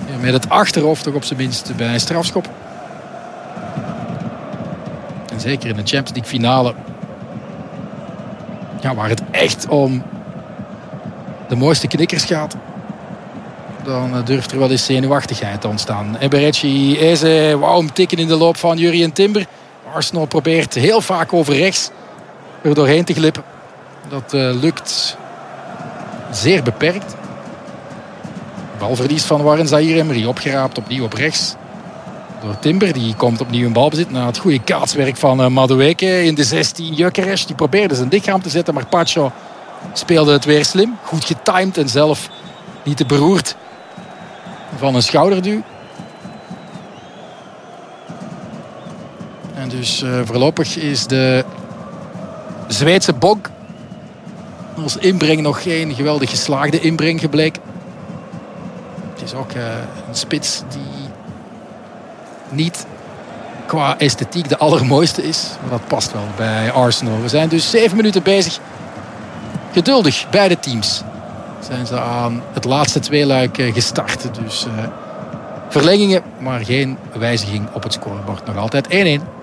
Met het achterhoofd toch op zijn minst bij een strafschop. En zeker in de Champions League finale. Ja, waar het echt om de mooiste knikkers gaat. Dan durft er wel eens zenuwachtigheid te ontstaan. Eberechi, Eze, wauw, tikken in de loop van Jurrien Timber. Arsenal probeert heel vaak over rechts er doorheen te glippen. Dat lukt zeer beperkt. Balverlies van Warren Zaïre-Emery, opgeraapt opnieuw op rechts. Door Timber, die komt opnieuw in balbezit na het goede kaatswerk van Madueke in de 16. Gyökeres, die probeerde zijn lichaam te zetten, maar Pacho speelde het weer slim. Goed getimed en zelf niet te beroerd van een schouderduw. En dus voorlopig is de Zweedse bonk als inbreng nog geen geweldig geslaagde inbreng gebleken. Het is ook een spits die niet qua esthetiek de allermooiste is. Maar dat past wel bij Arsenal. We zijn dus 7 minuten bezig. Geduldig, beide teams. Zijn ze aan het laatste tweeluik gestart. Dus verlengingen, maar geen wijziging op het scorebord. Nog altijd 1-1.